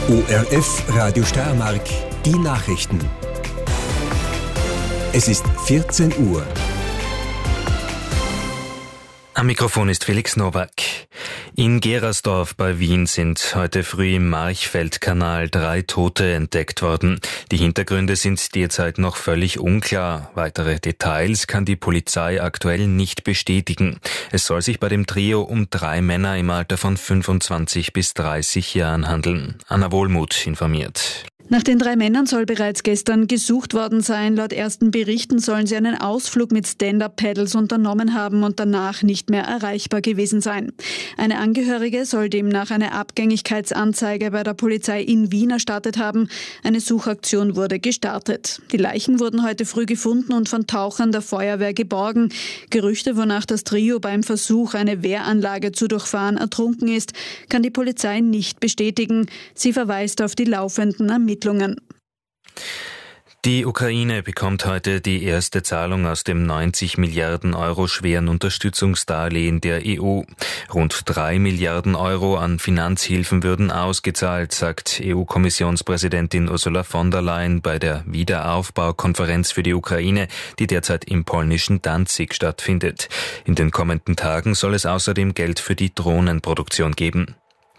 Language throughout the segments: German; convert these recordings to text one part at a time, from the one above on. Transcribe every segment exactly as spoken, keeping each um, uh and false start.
O R F Radio Steiermark, die Nachrichten. Es ist vierzehn Uhr. Am Mikrofon ist Felix Nowak. In Gerersdorf bei Wien sind heute früh im Marchfeldkanal drei Tote entdeckt worden. Die Hintergründe sind derzeit noch völlig unklar. Weitere Details kann die Polizei aktuell nicht bestätigen. Es soll sich bei dem Trio um drei Männer im Alter von fünfundzwanzig bis dreißig Jahren handeln. Anna Wohlmuth informiert. Nach den drei Männern soll bereits gestern gesucht worden sein. Laut ersten Berichten sollen sie einen Ausflug mit Stand-Up-Paddles unternommen haben und danach nicht mehr erreichbar gewesen sein. Eine Angehörige soll demnach eine Abgängigkeitsanzeige bei der Polizei in Wien erstattet haben. Eine Suchaktion wurde gestartet. Die Leichen wurden heute früh gefunden und von Tauchern der Feuerwehr geborgen. Gerüchte, wonach das Trio beim Versuch, eine Wehranlage zu durchfahren, ertrunken ist, kann die Polizei nicht bestätigen. Sie verweist auf die laufenden Ermittlungen. Die Ukraine bekommt heute die erste Zahlung aus dem neunzig Milliarden Euro schweren Unterstützungsdarlehen der E U. Rund drei Milliarden Euro an Finanzhilfen würden ausgezahlt, sagt E U-Kommissionspräsidentin Ursula von der Leyen bei der Wiederaufbaukonferenz für die Ukraine, die derzeit im polnischen Danzig stattfindet. In den kommenden Tagen soll es außerdem Geld für die Drohnenproduktion geben.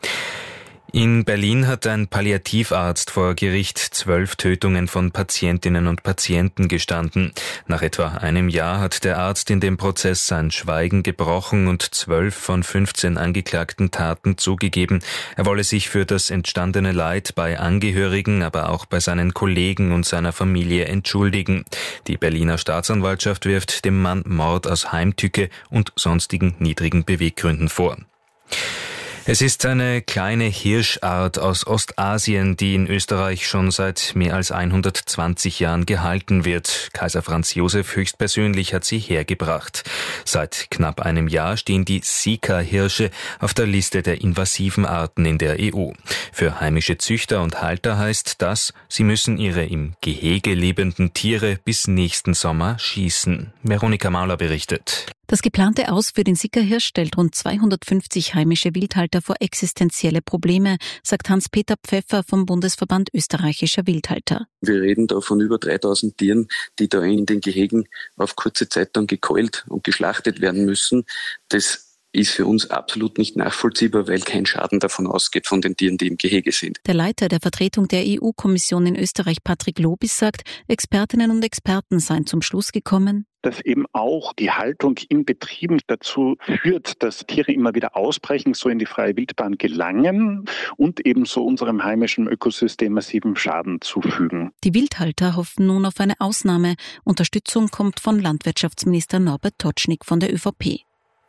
In Berlin hat ein Palliativarzt vor Gericht zwölf Tötungen von Patientinnen und Patienten gestanden. Nach etwa einem Jahr hat der Arzt in dem Prozess sein Schweigen gebrochen und zwölf von fünfzehn angeklagten Taten zugegeben. Er wolle sich für das entstandene Leid bei Angehörigen, aber auch bei seinen Kollegen und seiner Familie entschuldigen. Die Berliner Staatsanwaltschaft wirft dem Mann Mord aus Heimtücke und sonstigen niedrigen Beweggründen vor. Es ist eine kleine Hirschart aus Ostasien, die in Österreich schon seit mehr als hundertzwanzig Jahren gehalten wird. Kaiser Franz Josef höchstpersönlich hat sie hergebracht. Seit knapp einem Jahr stehen die Sika-Hirsche auf der Liste der invasiven Arten in der E U. Für heimische Züchter und Halter heißt das, sie müssen ihre im Gehege lebenden Tiere bis nächsten Sommer schießen. Veronika Mauler berichtet. Das geplante Aus für den Sika-Hirsch stellt rund zweihundertfünfzig heimische Wildhalter vor existenzielle Probleme, sagt Hans-Peter Pfeffer vom Bundesverband österreichischer Wildhalter. Wir reden da von über dreitausend Tieren, die da in den Gehegen auf kurze Zeit dann gekeult und geschlachtet werden müssen. Das ist für uns absolut nicht nachvollziehbar, weil kein Schaden davon ausgeht von den Tieren, die im Gehege sind. Der Leiter der Vertretung der E U-Kommission in Österreich, Patrick Lobis, sagt, Expertinnen und Experten seien zum Schluss gekommen, dass eben auch die Haltung in Betrieben dazu führt, dass Tiere immer wieder ausbrechen, so in die freie Wildbahn gelangen und ebenso unserem heimischen Ökosystem massiven Schaden zufügen. Die Wildhalter hoffen nun auf eine Ausnahme. Unterstützung kommt von Landwirtschaftsminister Norbert Totschnig von der ÖVP.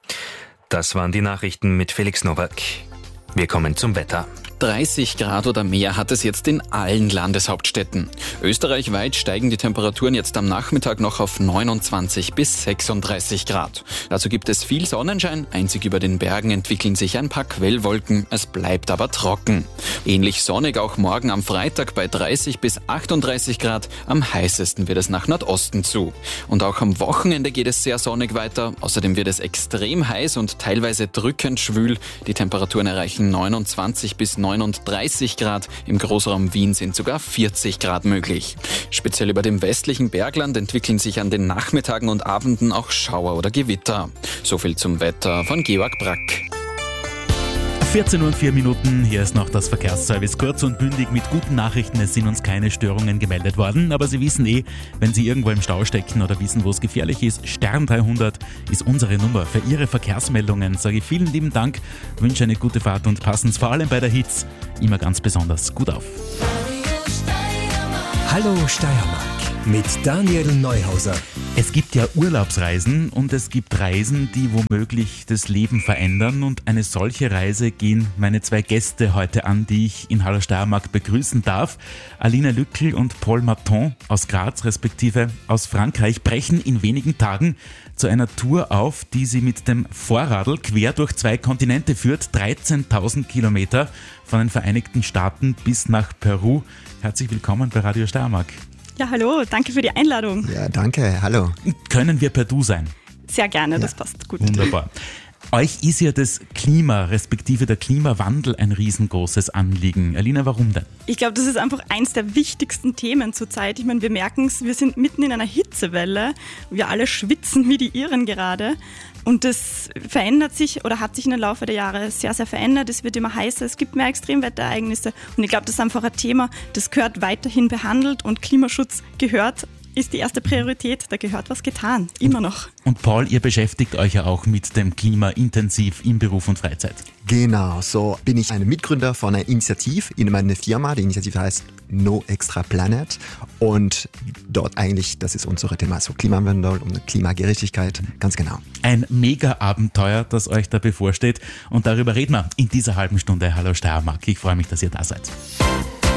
Das waren die Nachrichten mit Felix Nowak. Wir kommen zum Wetter. dreißig Grad oder mehr hat es jetzt in allen Landeshauptstädten. Österreichweit steigen die Temperaturen jetzt am Nachmittag noch auf neunundzwanzig bis sechsunddreißig Grad. Dazu gibt es viel Sonnenschein, einzig über den Bergen entwickeln sich ein paar Quellwolken, es bleibt aber trocken. Ähnlich sonnig auch morgen am Freitag bei dreißig bis achtunddreißig Grad, am heißesten wird es nach Nordosten zu. Und auch am Wochenende geht es sehr sonnig weiter, außerdem wird es extrem heiß und teilweise drückend schwül. Die Temperaturen erreichen neunundzwanzig bis neununddreißig Grad, im Großraum Wien sind sogar vierzig Grad möglich. Speziell über dem westlichen Bergland entwickeln sich an den Nachmittagen und Abenden auch Schauer oder Gewitter. So viel zum Wetter von Georg Brack. vierzehn Uhr und vier Minuten, hier ist noch das Verkehrsservice. Kurz und bündig mit guten Nachrichten, es sind uns keine Störungen gemeldet worden. Aber Sie wissen eh, wenn Sie irgendwo im Stau stecken oder wissen, wo es gefährlich ist, Stern dreihundert ist unsere Nummer. Für Ihre Verkehrsmeldungen sage ich vielen lieben Dank, wünsche eine gute Fahrt und passen Sie vor allem bei der Hitze immer ganz besonders gut auf. Hallo Steiermark mit Daniel Neuhauser. Es gibt ja Urlaubsreisen und es gibt Reisen, die womöglich das Leben verändern, und eine solche Reise gehen meine zwei Gäste heute an, die ich in Hallo Steiermark begrüßen darf. Alina Lückl und Paul Maton aus Graz respektive aus Frankreich brechen in wenigen Tagen zu einer Tour auf, die sie mit dem Vorradl quer durch zwei Kontinente führt, dreizehntausend Kilometer von den Vereinigten Staaten bis nach Peru. Herzlich willkommen bei Radio Steiermark. Ja, hallo, danke für die Einladung. Ja, danke, hallo. Können wir per Du sein? Sehr gerne, Ja. das passt gut. Wunderbar. Euch ist ja das Klima, respektive der Klimawandel ein riesengroßes Anliegen. Alina, warum denn? Ich glaube, das ist einfach eins der wichtigsten Themen zurzeit. Ich meine, wir merken es, wir sind mitten in einer Hitzewelle. Wir alle schwitzen wie die Irren gerade. Und das verändert sich oder hat sich in den Laufe der Jahre sehr, sehr verändert. Es wird immer heißer, es gibt mehr Extremwetterereignisse. Und ich glaube, das ist einfach ein Thema, das gehört weiterhin behandelt und Klimaschutz gehört, ist die erste Priorität. Da gehört was getan, immer noch. Und Paul, ihr beschäftigt euch ja auch mit dem Klima intensiv in Beruf und Freizeit. Genau, so bin ich ein Mitgründer von einer Initiative in meiner Firma. Die Initiative heißt No Extra Planet und dort eigentlich, das ist unser Thema, so Klimawandel und Klimagerechtigkeit, ganz genau. Ein Mega-Abenteuer, das euch da bevorsteht und darüber reden wir in dieser halben Stunde. Hallo Steiermark, ich freue mich, dass ihr da seid.